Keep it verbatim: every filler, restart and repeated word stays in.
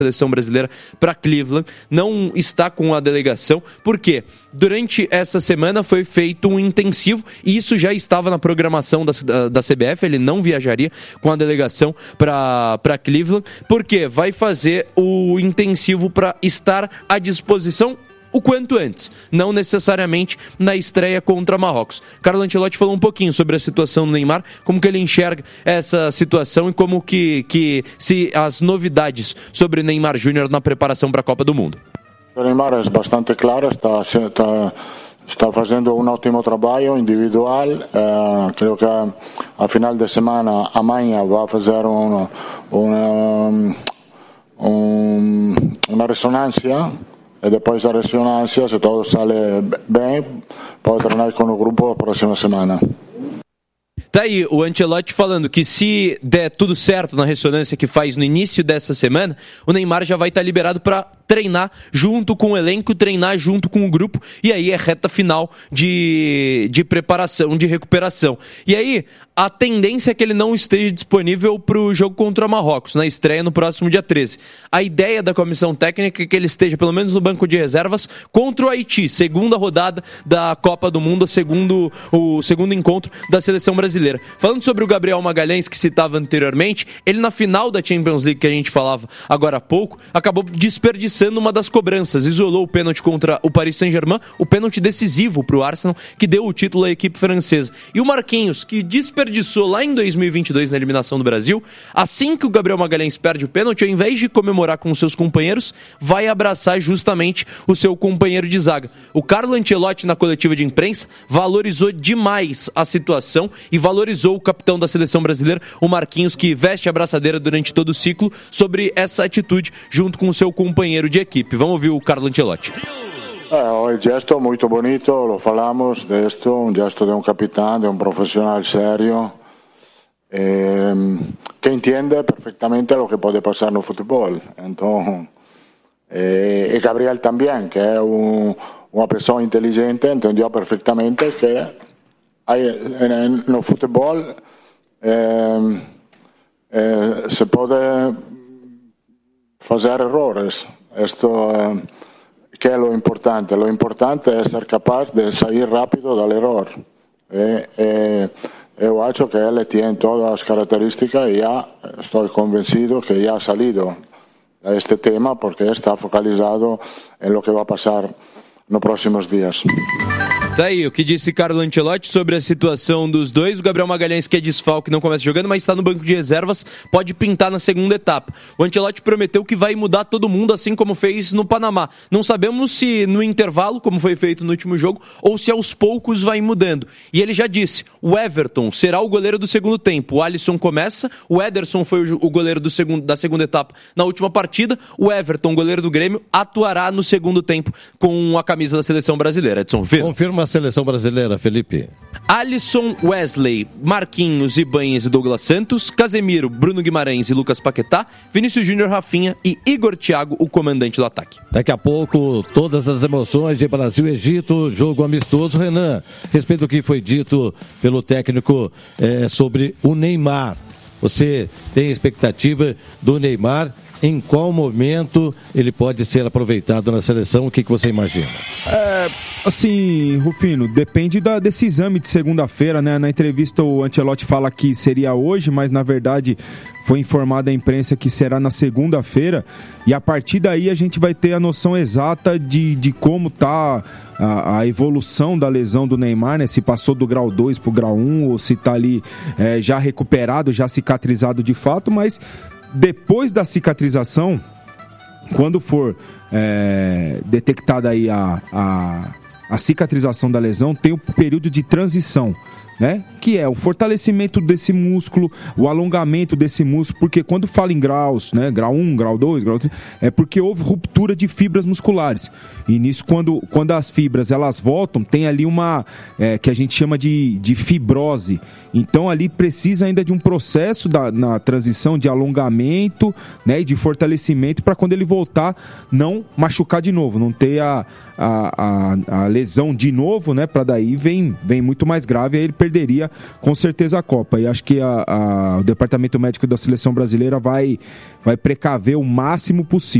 seleção brasileira para Cleveland, não está com a delegação, porque durante essa semana foi feito um intensivo e isso já estava na programação da, da, da C B F, ele não viajaria com a delegação para Cleveland, porque vai fazer o intensivo para estar à disposição o quanto antes, não necessariamente na estreia contra Marrocos. Carlo Ancelotti falou um pouquinho sobre a situação do Neymar, como que ele enxerga essa situação e como que, que se as novidades sobre Neymar Júnior na preparação para a Copa do Mundo. O Neymar é bastante claro, está, está, está fazendo um ótimo trabalho individual. Uh, creio que a, a final de semana, amanhã, vai fazer um, um, um, uma ressonância. E depois da ressonância, se tudo sale bem, pode treinar com o grupo a próxima semana. Tá aí o Ancelotti falando que se der tudo certo na ressonância que faz no início dessa semana, o Neymar já vai estar liberado para treinar junto com o elenco, treinar junto com o grupo, e aí é reta final de, de preparação, de recuperação. E aí, a tendência é que ele não esteja disponível para o jogo contra Marrocos, na estreia no próximo dia treze. A ideia da comissão técnica é que ele esteja pelo menos no banco de reservas contra o Haiti, segunda rodada da Copa do Mundo, segundo, o segundo encontro da seleção brasileira. Falando sobre o Gabriel Magalhães, que citava anteriormente, ele na final da Champions League, que a gente falava agora há pouco, acabou desperdiçando uma das cobranças, isolou o pênalti contra o Paris Saint-Germain, o pênalti decisivo para o Arsenal, que deu o título à equipe francesa. E o Marquinhos, que desperdiçou lá em dois mil e vinte e dois na eliminação do Brasil, assim que o Gabriel Magalhães perde o pênalti, ao invés de comemorar com os seus companheiros, vai abraçar justamente o seu companheiro de zaga. O Carlo Ancelotti, na coletiva de imprensa, valorizou demais a situação e valorizou o capitão da seleção brasileira, o Marquinhos, que veste a braçadeira durante todo o ciclo, sobre essa atitude junto com o seu companheiro de equipe. Vamos ouvir o Carlo Ancelotti. É, um gesto muito bonito, lo falamos de esto, um gesto de um capitão, de um profissional sério, eh, que entende perfeitamente o que pode passar no futebol. Então, eh, e Gabriel também, que é um, uma pessoa inteligente, entendeu perfeitamente que hay, no futebol eh, eh, se pode fazer errores. Esto eh, que é lo importante. Lo importante é ser capaz de sair rápido do erro. E, e, eu acho que ele tem todas as características e já estou convencido que já ha salido a este tema porque está focalizado em lo que vai passar nos próximos dias. Tá aí o que disse Carlo Ancelotti sobre a situação dos dois. O Gabriel Magalhães, que é desfalque, não começa jogando, mas está no banco de reservas, pode pintar na segunda etapa. O Ancelotti prometeu que vai mudar todo mundo, assim como fez no Panamá. Não sabemos se no intervalo, como foi feito no último jogo, ou se aos poucos vai mudando. E ele já disse, o Everton será o goleiro do segundo tempo. O Alisson começa, o Ederson foi o goleiro do segundo, da segunda etapa na última partida. O Everton, goleiro do Grêmio, atuará no segundo tempo com a camisa da seleção brasileira. Edson, vê. Confirma a seleção brasileira, Felipe. Alisson, Wesley, Marquinhos, Ibanez e Douglas Santos, Casemiro, Bruno Guimarães e Lucas Paquetá, Vinícius Júnior, Rafinha e Igor Thiago, o comandante do ataque. Daqui a pouco, todas as emoções de Brasil e Egito, jogo amistoso. Renan, respeito ao que foi dito pelo técnico é, sobre o Neymar. Você tem expectativa do Neymar? Em qual momento ele pode ser aproveitado na seleção? O que, que você imagina? É, assim, Rufino, depende da, desse exame de segunda-feira, né? Na entrevista o Ancelotti fala que seria hoje, mas na verdade foi informada a imprensa que será na segunda-feira. E a partir daí a gente vai ter a noção exata de, de como está a, a evolução da lesão do Neymar, né? Se passou do grau dois para o grau um, ou se está ali é, já recuperado, já cicatrizado de fato, mas depois da cicatrização, quando for é, detectada aí a, a, a cicatrização da lesão, tem o período de transição, né? Que é o fortalecimento desse músculo, o alongamento desse músculo, porque quando fala em graus, né? Grau um, grau dois, grau três, é porque houve ruptura de fibras musculares. E nisso, quando, quando as fibras elas voltam, tem ali uma, é, que a gente chama de, de fibrose. Então ali precisa ainda de um processo da, na transição de alongamento, né? E de fortalecimento para quando ele voltar não machucar de novo, não ter a, a, a, a lesão de novo, né? Para daí vem, vem muito mais grave, aí ele perderia com certeza a Copa. E acho que a, a, o departamento médico da seleção brasileira vai, vai precaver o máximo possível.